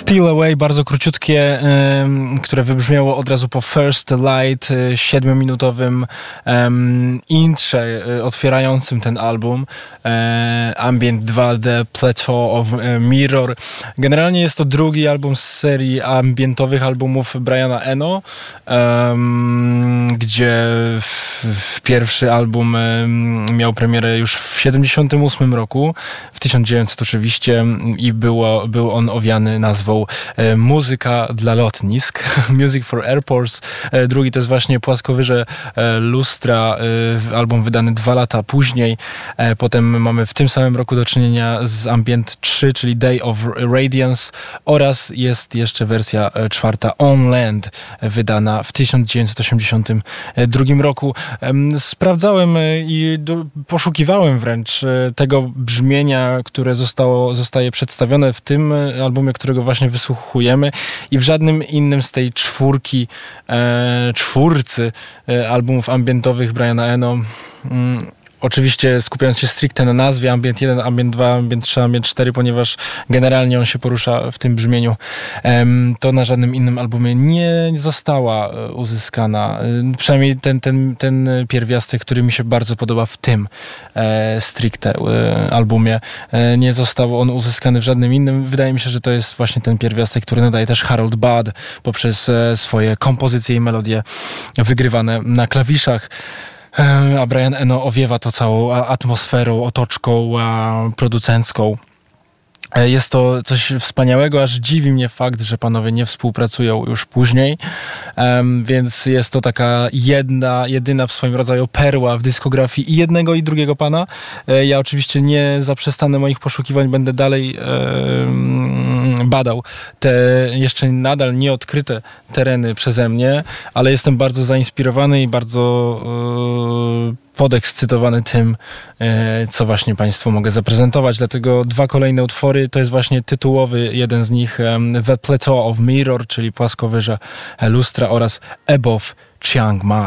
Steal Away, bardzo króciutkie, które wybrzmiało od razu po First Light, 7-minutowym intrze otwierającym ten album. Ambient 2 The Plateau of Mirror. Generalnie jest to drugi album z serii ambientowych albumów Briana Eno, gdzie pierwszy album miał premierę już w 1978 roku, w 1900 oczywiście, i był on owiany nazwą Muzyka dla lotnisk, Music for Airports. Drugi to jest właśnie Płaskowyże lustra, album wydany 2 lata później. Potem mamy w tym samym roku do czynienia z Ambient 3, czyli Day of Radiance, oraz jest jeszcze wersja 4 On Land, wydana w 1982 roku. Sprawdzałem i poszukiwałem wręcz tego brzmienia, które zostaje przedstawione w tym albumie, którego właśnie wysłuchujemy, i w żadnym innym z tej czwórcy albumów ambientowych Briana Eno. Oczywiście skupiając się stricte na nazwie Ambient 1, Ambient 2, Ambient 3, Ambient 4, ponieważ generalnie on się porusza w tym brzmieniu, to na żadnym innym albumie nie została uzyskana, przynajmniej ten pierwiastek, który mi się bardzo podoba w tym stricte albumie, nie został on uzyskany w żadnym innym. Wydaje mi się, że to jest właśnie ten pierwiastek, który nadaje też Harold Budd poprzez swoje kompozycje i melodie wygrywane na klawiszach. A Brian Eno owiewa to całą atmosferą, otoczką producencką. Jest to coś wspaniałego, aż dziwi mnie fakt, że panowie nie współpracują już później, więc jest to taka jedyna w swoim rodzaju perła w dyskografii i jednego i drugiego pana. Ja oczywiście nie zaprzestanę moich poszukiwań, będę dalej badał te jeszcze nadal nieodkryte tereny przeze mnie, ale jestem bardzo zainspirowany i bardzo podekscytowany tym, co właśnie Państwu mogę zaprezentować. Dlatego 2 kolejne utwory, to jest właśnie tytułowy, jeden z nich, The Plateau of Mirror, czyli Płaskowyże lustra, oraz Above Chiang Mai.